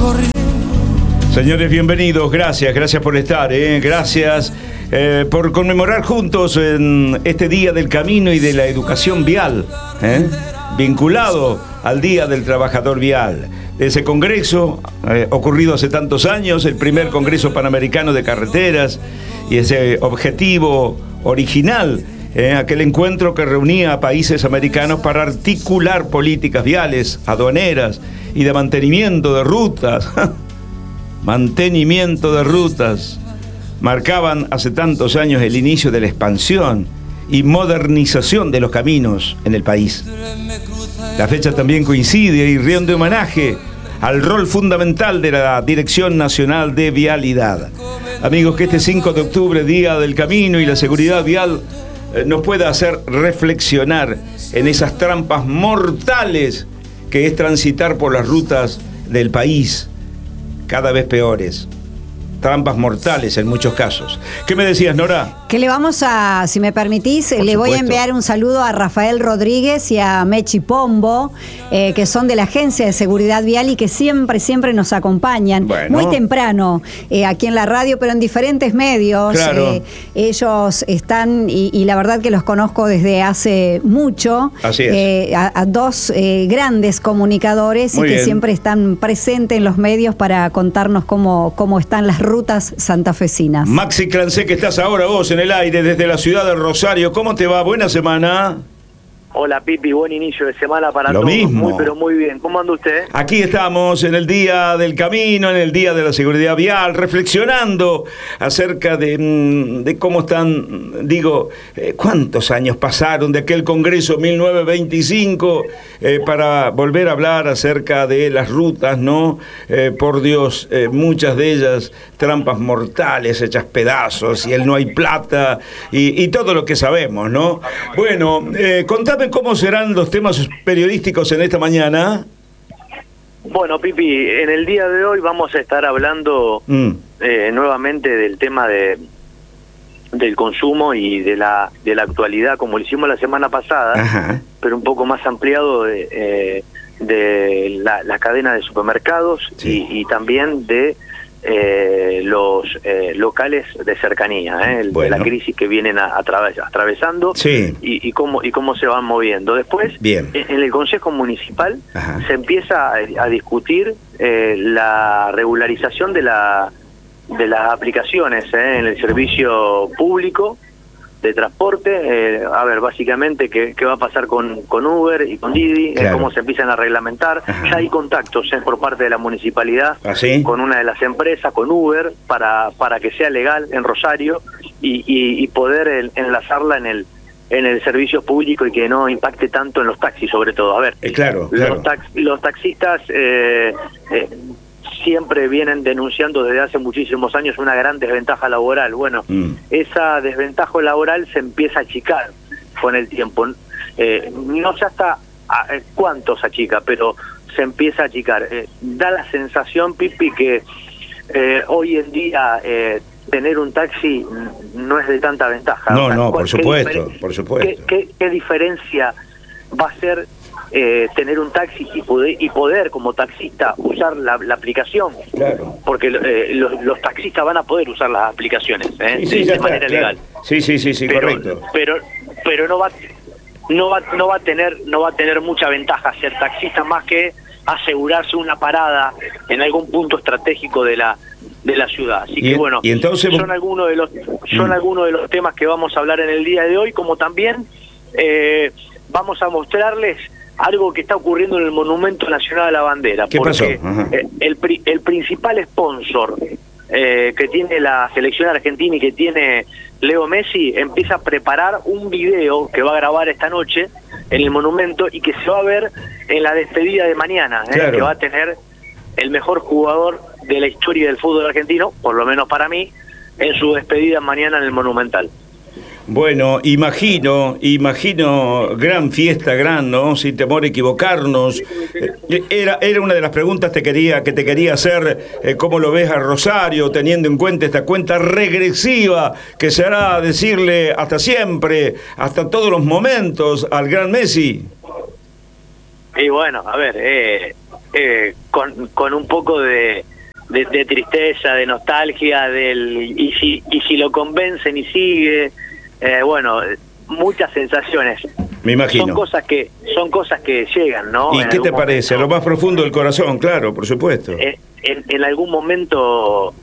Señores, bienvenidos, gracias por estar, gracias por conmemorar juntos en este Día del Camino y de la Educación Vial, vinculado al Día del Trabajador Vial. Ese congreso ocurrido hace tantos años, el primer Congreso Panamericano de Carreteras, y ese objetivo original, aquel encuentro que reunía a países americanos para articular políticas viales, aduaneras y de mantenimiento de rutas. Mantenimiento de rutas, marcaban hace tantos años el inicio de la expansión y modernización de los caminos en el país. La fecha también coincide y rinde homenaje al rol fundamental de la Dirección Nacional de Vialidad. Amigos, que este 5 de octubre, Día del Camino y la Seguridad Vial, nos pueda hacer reflexionar en esas trampas mortales que es transitar por las rutas del país, cada vez peores, trampas mortales en muchos casos. ¿Qué me decías, Nora? Que le vamos a, si me permitís, le voy a enviar un saludo a Rafael Rodríguez y a Mechi Pombo, que son de la Agencia de Seguridad Vial y que siempre nos acompañan, muy temprano, aquí en la radio, pero en diferentes medios. Claro. Ellos están, y la verdad que los conozco desde hace mucho. Así es. A dos grandes comunicadores muy y que bien. Siempre están presentes en los medios para contarnos cómo están las rutas santafesinas. Maxi Clancé, que estás ahora vos en el aire desde la ciudad de Rosario. ¿Cómo te va? Buena semana. Hola, Pipi, buen inicio de semana para todos. Lo mismo. Muy, pero muy bien. ¿Cómo anda usted? Aquí estamos en el Día del Camino, en el Día de la Seguridad Vial, reflexionando acerca de cómo están, cuántos años pasaron de aquel Congreso 1925 para volver a hablar acerca de las rutas, ¿no? Por Dios, muchas de ellas trampas mortales, hechas pedazos, y el no hay plata, y todo lo que sabemos, ¿no? Bueno, contame cómo serán los temas periodísticos en esta mañana. Bueno, Pipi, en el día de hoy vamos a estar hablando nuevamente del tema del consumo y de la actualidad, como lo hicimos la semana pasada. Ajá. Pero un poco más ampliado de la cadena de supermercados. Sí. y también de los locales de cercanía, de la crisis que vienen atravesando. Sí. y cómo se van moviendo. Después, bien. En el Consejo Municipal Ajá. se empieza a discutir la regularización de las aplicaciones en el servicio público de transporte. Básicamente qué va a pasar con Uber y con Didi, claro. Cómo se empiezan a reglamentar. Ajá. Ya hay contactos por parte de la municipalidad con una de las empresas, con Uber, para que sea legal en Rosario y poder enlazarla en el servicio público y que no impacte tanto en los taxis, sobre todo. Claro. Los taxistas siempre vienen denunciando desde hace muchísimos años una gran desventaja laboral. Bueno, esa desventaja laboral se empieza a achicar con el tiempo. No sé hasta cuánto se achica, pero se empieza a achicar. Da la sensación, Pipi, que hoy en día tener un taxi no es de tanta ventaja. No, por supuesto. ¿Qué diferencia va a ser tener un taxi y poder como taxista usar la aplicación? Claro. Porque los taxistas van a poder usar las aplicaciones de manera legal. Sí, correcto. Pero no va a tener mucha ventaja ser taxista, más que asegurarse una parada en algún punto estratégico de la ciudad. Así que bueno, ¿y entonces son algunos de los temas que vamos a hablar en el día de hoy, como también vamos a mostrarles algo que está ocurriendo en el Monumento Nacional a la Bandera. ¿Qué pasó? El principal sponsor que tiene la selección argentina y que tiene Leo Messi empieza a preparar un video que va a grabar esta noche en el monumento y que se va a ver en la despedida de mañana, claro. Que va a tener el mejor jugador de la historia del fútbol argentino, por lo menos para mí, en su despedida mañana en el Monumental. Bueno, imagino, gran fiesta, ¿no? Sin temor a equivocarnos. Era una de las preguntas que te quería hacer, ¿cómo lo ves a Rosario, teniendo en cuenta esta cuenta regresiva que se hará decirle hasta siempre, hasta todos los momentos, al gran Messi? Y bueno, a ver, con un poco de tristeza, de nostalgia, y si lo convencen y sigue, bueno, muchas sensaciones. Me imagino. Son cosas que llegan, ¿no? ¿Y qué te parece? Lo más profundo del corazón, claro, por supuesto. En algún momento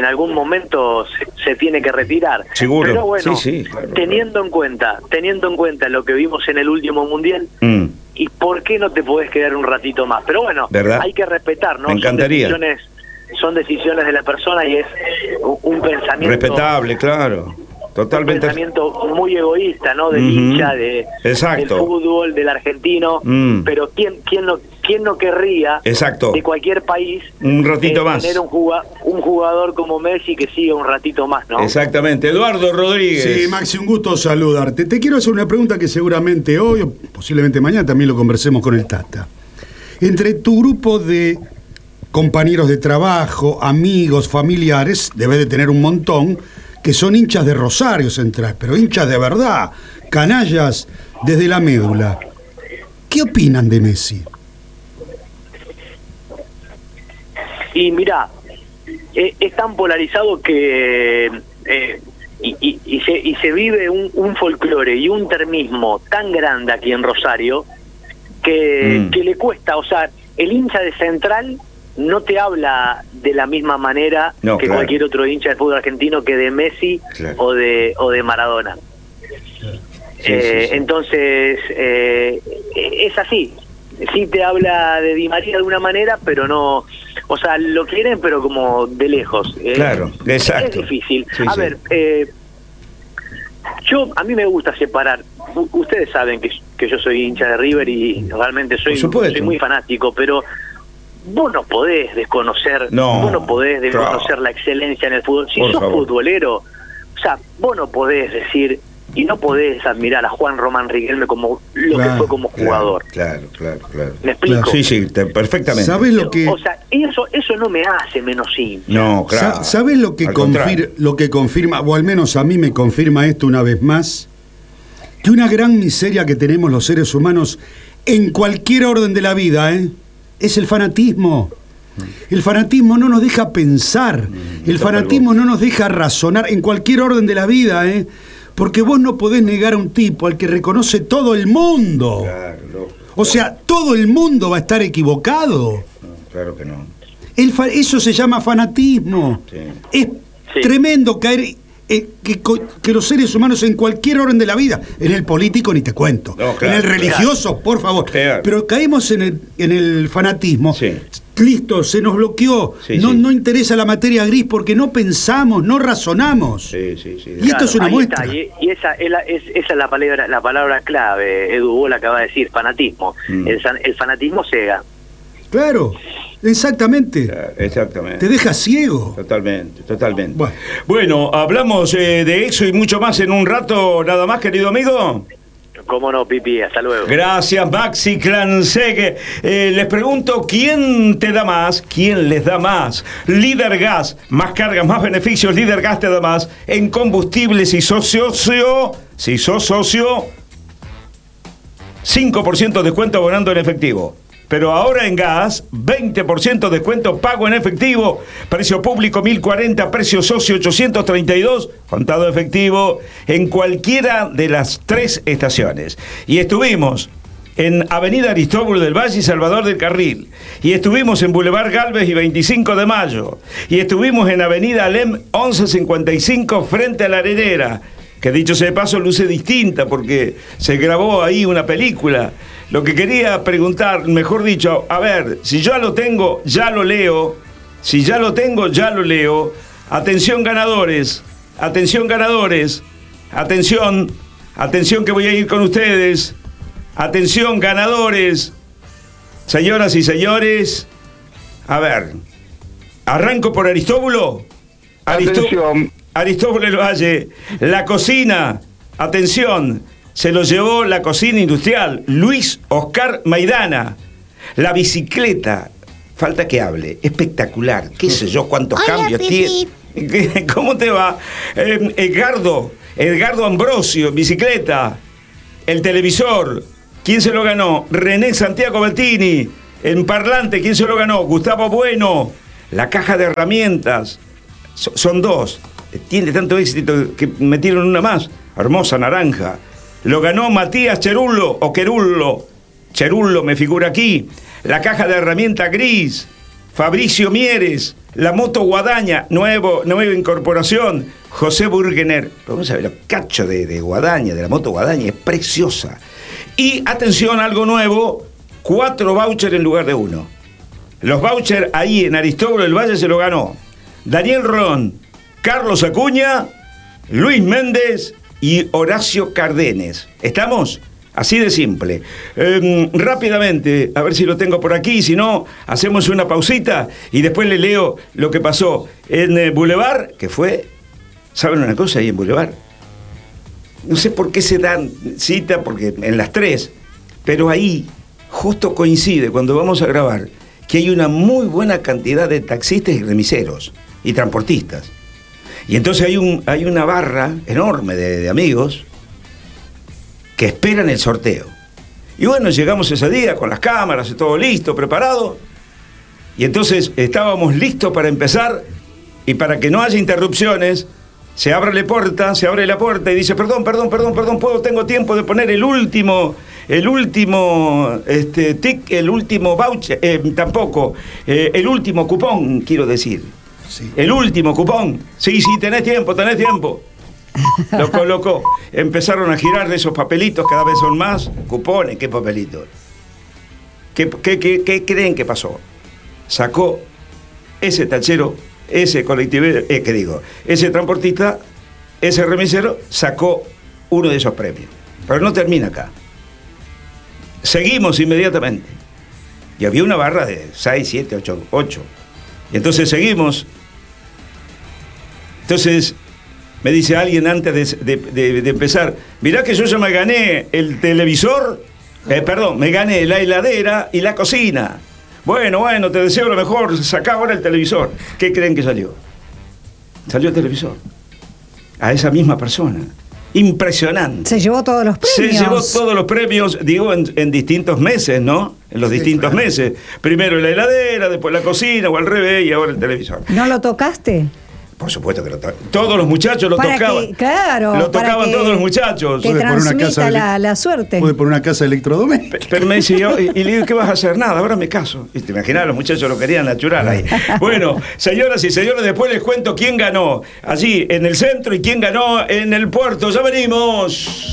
se tiene que retirar. Seguro. Pero bueno, sí, claro, teniendo en cuenta lo que vimos en el último mundial, ¿y por qué no te podés quedar un ratito más? Pero bueno, ¿verdad? Hay que respetar, ¿no? Me encantaría. Son decisiones de la persona y es un pensamiento respetable, claro. Totalmente. Un pensamiento muy egoísta, ¿no? Del hincha del fútbol, del argentino. Pero ¿quién no querría de cualquier país un ratito más tener un jugador como Messi que siga un ratito más, ¿no? Exactamente. Eduardo Rodríguez. Sí, Maxi, un gusto saludarte. Te quiero hacer una pregunta que seguramente hoy o posiblemente mañana también lo conversemos con el Tata. Entre tu grupo de compañeros de trabajo, amigos, familiares, debes de tener un montón que son hinchas de Rosario Central, pero hinchas de verdad, canallas desde la médula. ¿Qué opinan de Messi? Y mirá, es tan polarizado que se vive un folclore y un termismo tan grande aquí en Rosario que le cuesta, o sea, el hincha de Central no te habla de la misma manera que cualquier otro hincha de fútbol argentino que de Messi o de Maradona. Sí. Entonces, es así. Sí te habla de Di María de una manera, pero no... O sea, lo quieren, pero como de lejos. Claro, exacto. Es difícil. A ver, a mí me gusta separar. Ustedes saben que yo soy hincha de River y realmente soy muy fanático, pero... Vos no podés desconocer, la excelencia en el fútbol. Si sos futbolero, o sea, vos no podés decir y no podés admirar a Juan Román Riquelme como lo que fue como jugador. Claro. ¿Me explico? Sí, perfectamente. ¿Sabés lo que? O sea, eso no me hace menos hincha. No, claro. ¿Sabés lo que confirma, o al menos a mí me confirma esto una vez más? Que una gran miseria que tenemos los seres humanos en cualquier orden de la vida, es el fanatismo. El fanatismo no nos deja pensar. El fanatismo no nos deja razonar en cualquier orden de la vida, porque vos no podés negar a un tipo al que reconoce todo el mundo. O sea, todo el mundo va a estar equivocado. No, claro que no. Eso se llama fanatismo. Sí. Es tremendo caer... Que los seres humanos en cualquier orden de la vida, en el político ni te cuento, en el religioso, por favor, pero caemos en el fanatismo. Listo, se nos bloqueó, no interesa la materia gris porque no pensamos, no razonamos. Y esto es una muestra. Y esa es la palabra clave, Edu, vos la acabas de decir, fanatismo. El fanatismo cega. Claro. Exactamente. Te deja ciego. Totalmente. Bueno, hablamos de eso y mucho más en un rato, nada más, querido amigo. Cómo no, Pipi, hasta luego. Gracias, Maxi Klansek. Les pregunto, ¿quién te da más? ¿Quién les da más? Líder Gas, más cargas, más beneficios. Líder Gas te da más en combustibles. Si sos socio, 5% de descuento abonando en efectivo. Pero ahora en gas, 20% descuento pago en efectivo, precio público 1040, precio socio 832, contado efectivo en cualquiera de las 3 estaciones. Y estuvimos en Avenida Aristóbulo del Valle y Salvador del Carril, y estuvimos en Boulevard Galvez y 25 de Mayo, y estuvimos en Avenida Alem 1155 frente a la Arenera, que dicho sea de paso luce distinta porque se grabó ahí una película. Lo que quería preguntar, mejor dicho, a ver, si ya lo tengo, ya lo leo. Si ya lo tengo, ya lo leo. Atención ganadores, atención que voy a ir con ustedes. Atención ganadores, señoras y señores. A ver, arranco por Aristóbulo. Aristóbulo del Valle, la cocina, atención. Se lo llevó la cocina industrial, Luis Oscar Maidana. La bicicleta, falta que hable, espectacular. ¿Qué sé yo cuántos cambios tiene? ¿Cómo te va? Edgardo Ambrosio, bicicleta. El televisor, ¿Quién se lo ganó? René Santiago Bettini. En parlante, ¿quién se lo ganó? Gustavo Bueno. La caja de herramientas. Son dos. Tiene tanto éxito que metieron una más. Hermosa naranja. Lo ganó Matías Cherullo o Querullo. Cherullo me figura aquí. La caja de herramienta gris. Fabricio Mieres. La moto Guadaña. Nueva incorporación. José Burgener. Vamos a ver, el cacho de Guadaña, de la moto Guadaña, es preciosa. Y atención, algo nuevo. 4 vouchers en lugar de 1. Los vouchers ahí en Aristóbulo del Valle se lo ganó Daniel Ron, Carlos Acuña, Luis Méndez y Horacio Cardenes. ¿Estamos? Así de simple. Rápidamente, a ver si lo tengo por aquí, si no, hacemos una pausita y después le leo lo que pasó en Boulevard, que fue, ¿saben una cosa ahí en Boulevard? No sé por qué se dan cita, porque en las 3, pero ahí justo coincide cuando vamos a grabar que hay una muy buena cantidad de taxistas y remiseros y transportistas. Y entonces hay una barra enorme de amigos que esperan el sorteo. Y bueno, llegamos ese día con las cámaras, todo listo, preparado. Y entonces estábamos listos para empezar, y para que no haya interrupciones, se abre la puerta y dice, perdón, tengo tiempo de poner el último voucher, el último cupón, quiero decir. Sí. El último cupón. Sí, tenés tiempo. Lo colocó. Empezaron a girar esos papelitos, cada vez son más. Cupones, ¿qué papelitos? ¿Qué creen que pasó? Sacó ese tachero, ese colectivero, ese transportista, ese remisero, sacó uno de esos premios. Pero no termina acá. Seguimos inmediatamente. Y había una barra de 6, 7, 8. Y entonces seguimos. Entonces me dice alguien antes de empezar, mirá que yo ya me gané el televisor, me gané la heladera y la cocina. Bueno, te deseo lo mejor, sacá ahora el televisor. ¿Qué creen que salió? Salió el televisor. A esa misma persona. Impresionante. Se llevó todos los premios. Digo, en distintos meses, ¿no? En los distintos meses. Primero la heladera, después la cocina, o al revés, y ahora el televisor. ¿No lo tocaste? Por supuesto que todos los muchachos lo tocaban. Lo tocaban todos los muchachos. Que transmita la suerte. Puede poner una casa electrodoméstica. Pero me dice yo, y le digo, ¿qué vas a hacer? Nada, ahora me caso. Y te imaginas, los muchachos lo querían natural ahí. Bueno, señoras y señores, después les cuento quién ganó allí en el centro y quién ganó en el puerto. ¡Ya venimos!